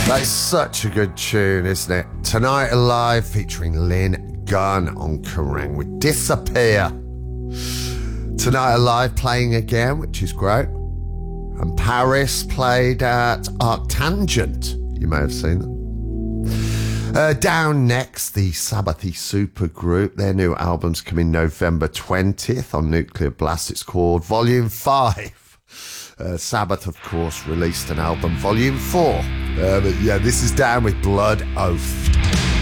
That's such a good tune, isn't it? Tonight Alive featuring Lynn Gunn on Kerrang with Disappear. Tonight Alive playing again, which is great. And Paris played at Arctangent. You may have seen them. Down next, the Sabbathy supergroup. Their new album's coming November 20th on Nuclear Blast. It's called Volume 5. Sabbath, of course, released an album, Volume 4. But yeah, this is Down with Blood Oath.